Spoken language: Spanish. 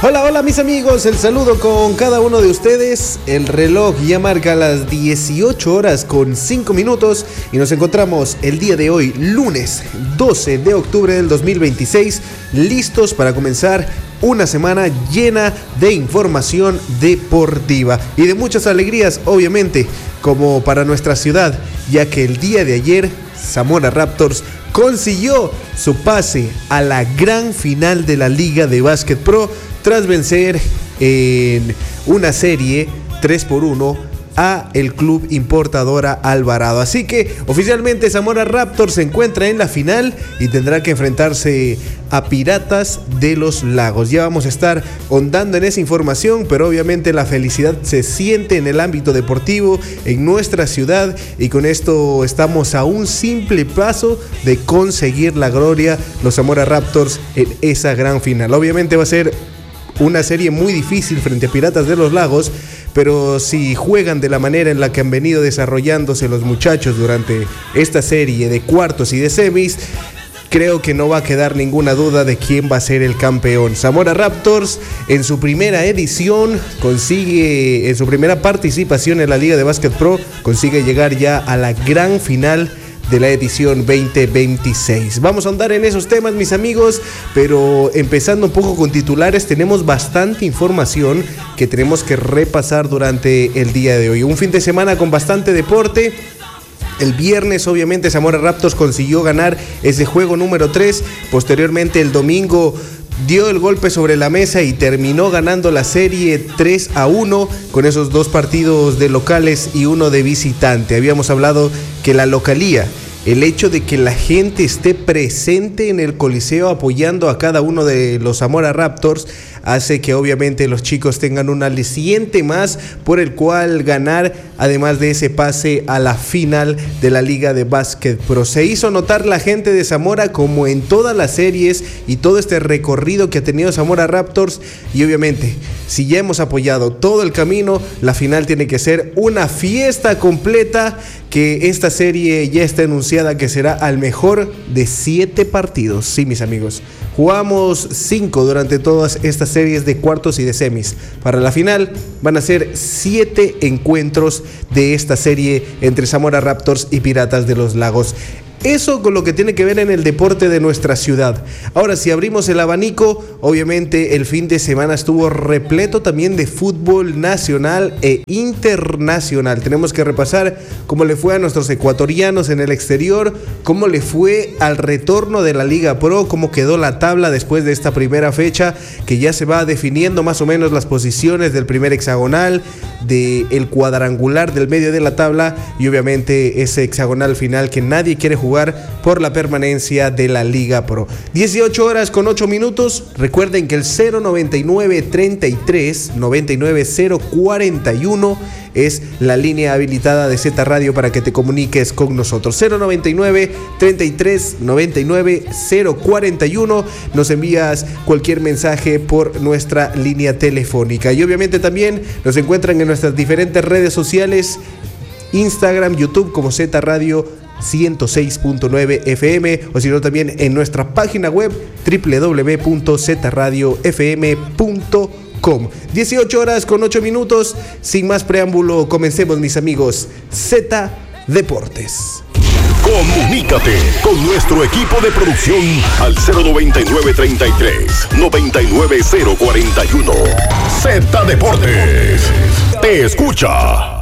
Hola, hola mis amigos, el saludo con cada uno de ustedes. El reloj ya marca las 18 horas con 5 minutos y nos encontramos el día de hoy, lunes 12 de octubre del 2026, listos para comenzar una semana llena de información deportiva y de muchas alegrías, obviamente, como para nuestra ciudad, ya que el día de ayer Zamora Raptors consiguió su pase a la gran final de la Liga de Básquet Pro tras vencer en una serie 3-1 a el Club Importadora Alvarado. Así que oficialmente Zamora Raptors se encuentra en la final y tendrá que enfrentarse a Piratas de los Lagos. Ya vamos a estar ahondando en esa información, pero obviamente la felicidad se siente en el ámbito deportivo en nuestra ciudad y con esto estamos a un simple paso de conseguir la gloria los Zamora Raptors en esa gran final. Obviamente va a ser una serie muy difícil frente a Piratas de los Lagos, pero si juegan de la manera en la que han venido desarrollándose los muchachos durante esta serie de cuartos y de semis, creo que no va a quedar ninguna duda de quién va a ser el campeón. Zamora Raptors en su primera edición consigue, en su primera participación en la Liga de Básquet Pro, consigue llegar ya a la gran final de la edición 2026. Vamos a andar en esos temas, mis amigos, pero empezando un poco con titulares, tenemos bastante información que tenemos que repasar durante el día de hoy. Un fin de semana con bastante deporte. El viernes, obviamente, Zamora Raptors consiguió ganar ese juego número 3. Posteriormente, el domingo dio el golpe sobre la mesa y terminó ganando la serie 3-1 con esos dos partidos de locales y uno de visitante. Habíamos hablado que la localía, el hecho de que la gente esté presente en el Coliseo apoyando a cada uno de los Zamora Raptors, hace que obviamente los chicos tengan un aliciente más por el cual ganar, además de ese pase a la final de la Liga de Básquet Pro. Se hizo notar la gente de Zamora como en todas las series y todo este recorrido que ha tenido Zamora Raptors, y obviamente si ya hemos apoyado todo el camino, la final tiene que ser una fiesta completa, que esta serie ya está anunciada que será al mejor de 7 partidos. Sí, mis amigos, jugamos 5 durante todas estas series de cuartos y de semis. Para la final van a ser 7 encuentros de esta serie entre Zamora Raptors y Piratas de los Lagos. Eso con lo que tiene que ver en el deporte de nuestra ciudad. Ahora, si abrimos el abanico, obviamente el fin de semana estuvo repleto también de fútbol nacional e internacional. Tenemos que repasar cómo le fue a nuestros ecuatorianos en el exterior, cómo le fue al retorno de la Liga Pro, cómo quedó la tabla después de esta primera fecha, que ya se va definiendo más o menos las posiciones del primer hexagonal, del cuadrangular del medio de la tabla y obviamente ese hexagonal final que nadie quiere jugar por la permanencia de la Liga Pro. 18 horas con 8 minutos. Recuerden que el 099 33 99 041 es la línea habilitada de Z Radio para que te comuniques con nosotros. 099 33 99 041. Nos envías cualquier mensaje por nuestra línea telefónica. Y obviamente también nos encuentran en nuestras diferentes redes sociales, Instagram, YouTube como Z Radio 106.9 FM, o si no también en nuestra página web www.zradiofm.com. 18 horas con 8 minutos. Sin más preámbulo, comencemos, mis amigos. Z Deportes. Comunícate con nuestro equipo de producción al 099 33 99 041. Z Deportes te escucha.